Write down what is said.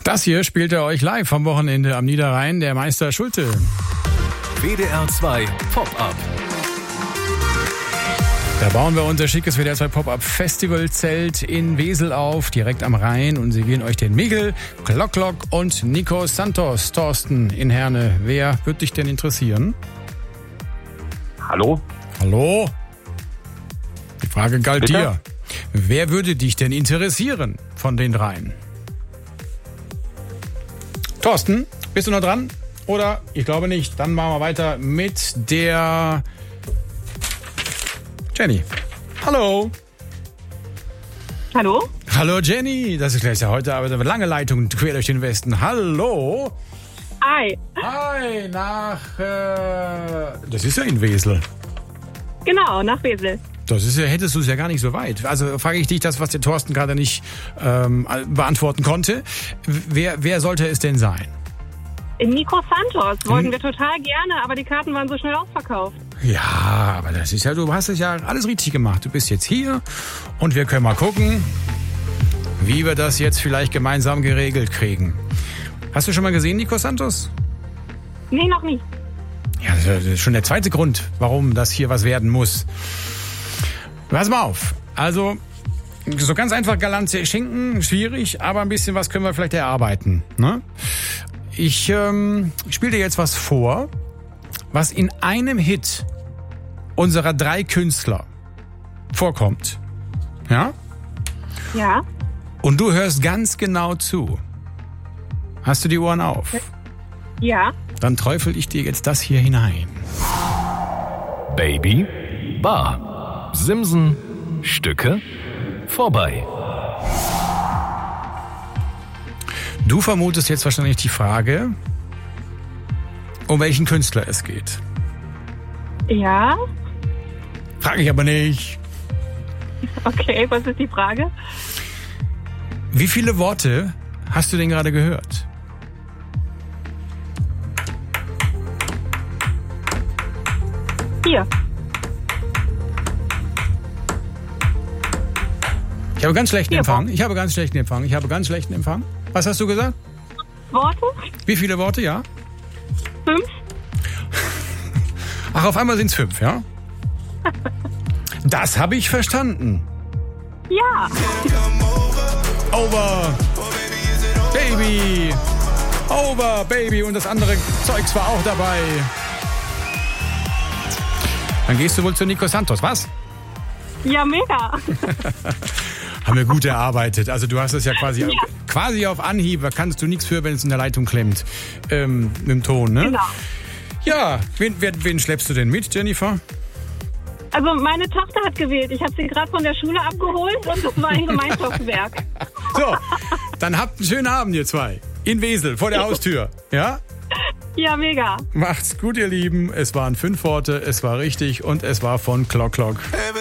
Das hier spielt er euch live am Wochenende am Niederrhein, der Meister Schulte. WDR 2 Pop-Up. Da bauen wir unser schickes WDR 2 Pop-Up Festivalzelt in Wesel auf, direkt am Rhein, und servieren euch den Miguel, Klock und Nico Santos. Thorsten in Herne, wer würde dich denn interessieren? Hallo? Hallo? Die Frage galt Bitte? dir. Wer würde dich denn interessieren von den dreien? Thorsten, bist du noch dran? Oder? Ich glaube nicht. Dann machen wir weiter mit der Jenny. Hallo. Hallo? Hallo Jenny. Das ist gleich ja heute, aber eine lange Leitung quer durch den Westen. Hallo. Hi. Hi, das ist ja in Wesel. Genau, nach Wesel. Das ist ja, hättest du es ja gar nicht so weit. Also frage ich dich das, was der Thorsten gerade nicht beantworten konnte. Wer sollte es denn sein? Nico Santos wollten wir total gerne, aber die Karten waren so schnell ausverkauft. Ja, aber das ist ja, du hast es ja alles richtig gemacht. Du bist jetzt hier und wir können mal gucken, wie wir das jetzt vielleicht gemeinsam geregelt kriegen. Hast du schon mal gesehen, Nico Santos? Nee, noch nicht. Ja, das ist schon der zweite Grund, warum das hier was werden muss. Pass mal auf. Also, so ganz einfach galant schenken, schwierig, aber ein bisschen was können wir vielleicht erarbeiten. Ne? Ich spiele dir jetzt was vor, was in einem Hit unserer 3 Künstler vorkommt. Ja? Ja. Und du hörst ganz genau zu. Hast du die Ohren auf? Ja. Dann träufel ich dir jetzt das hier hinein. Baby, Bar, Simsen, Stücke, vorbei. Du vermutest jetzt wahrscheinlich die Frage, um welchen Künstler es geht. Ja. Frag ich aber nicht. Okay, was ist die Frage? Wie viele Worte hast du denn gerade gehört? Hier. Ich habe ganz schlechten 4 Empfang. Worte. Ich habe ganz schlechten Empfang. Was hast du gesagt? Worte? Wie viele Worte, ja? 5? Ach, auf einmal sind es 5, ja? Das habe ich verstanden. Ja. Over, Baby. Over, Baby. Und das andere Zeugs war auch dabei. Dann gehst du wohl zu Nico Santos, was? Ja, mega. Haben wir gut erarbeitet. Also du hast es ja quasi auf Anhieb. Da kannst du nichts für, wenn es in der Leitung klemmt. Mit dem Ton, ne? Genau. Ja, wen schleppst du denn mit, Jennifer? Also meine Tochter hat gewählt. Ich habe sie gerade von der Schule abgeholt und das war ein Gemeinschaftswerk. So, dann habt einen schönen Abend, ihr zwei. In Wesel, vor der Haustür. Ja? Ja, mega. Macht's gut, ihr Lieben. Es waren 5 Worte, es war richtig und es war von Klock.